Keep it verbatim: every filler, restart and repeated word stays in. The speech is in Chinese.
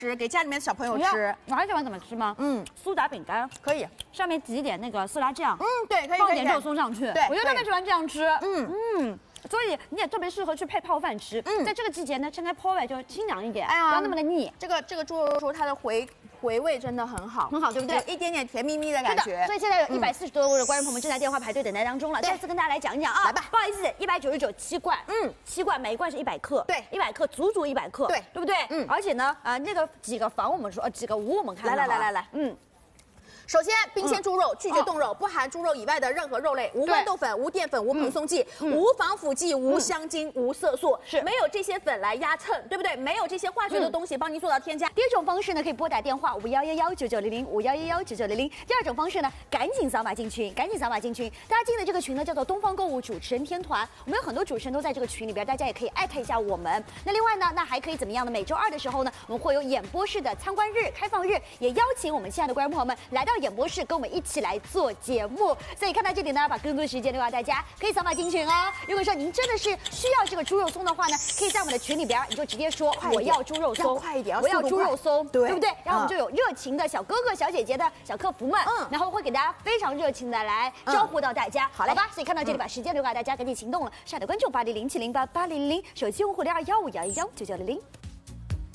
吃，给家里面的小朋友吃。 我还喜欢怎么吃吗？嗯，苏打饼干可以， 上面挤一点那个色拉酱， 嗯，对，可以， 放一点肉松上去。 对， 我就特别喜欢这样吃。 嗯嗯。 所以你也特别适合去配泡饭吃。嗯，在这个季节呢，趁开泡饭就清凉一点，哎呀，不要那么的腻。 这个这个猪肉酥它的回回味真的很好， 很好，对不对？ 一点点甜蜜蜜的感觉。 所以现在有一百四十多位的观众朋友们正在电话排队等待当中了。再次跟大家来讲一讲啊， 来吧， 不好意思，一百九十九七罐，嗯，七罐每一罐是一百克， 对， 一百克足足一百克， 对， 对不对？ 嗯， 而且呢，啊，那个几个房我们说，呃，几个屋我们看， 来来来来来，嗯。 首先，冰鲜猪肉拒绝冻肉，不含猪肉以外的任何肉类，无豌豆粉、无淀粉、无蓬松剂、无防腐剂、无香精、无色素，是没有这些粉来压秤，对不对？没有这些化学的东西帮您做到添加。 第一种方式呢，可以拨打电话五幺幺幺九九零零五幺幺幺九九零零。第二种方式呢，赶紧扫码进群，赶紧扫码进群。大家进的这个群呢，叫做东方购物主持人天团，我们有很多主持人都在这个群里边，大家也可以艾特一下我们。那另外呢，那还可以怎么样呢？每周二的时候呢，我们会有演播室的参观日、开放日，也邀请我们亲爱的观众朋友们来到演播室，跟我们一起来做节目。所以看到这里呢，把更多时间留给大家，可以扫码进群哦。如果说您真的是需要这个猪肉松的话呢，可以在我们的群里边，你就直接说我要猪肉松， 快一点， 我要猪肉松， 对， 对不对？然后我们就有热情的小哥哥、小姐姐的小客服们，嗯，然后会给大家非常热情的来招呼到大家，好嘞吧？所以看到这里，把时间留给大家，赶紧行动了，上海的观众八零零七零八八零零，手机用户零二幺五幺一幺九九零零。